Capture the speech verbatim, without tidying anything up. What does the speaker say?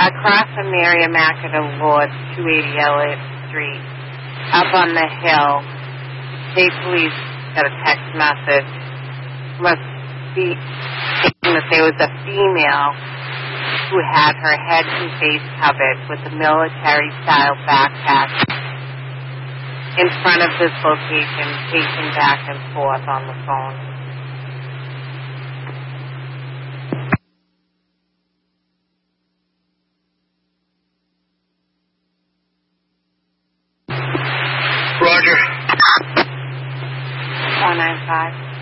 across from Mary Immaculate Lord, two eighty Elliott Street, up on the hill. State police got a text message. Must be saying that there was a female who had her head and face covered with a military-style backpack in front of this location, pacing back and forth on the phone. Roger. four nine five.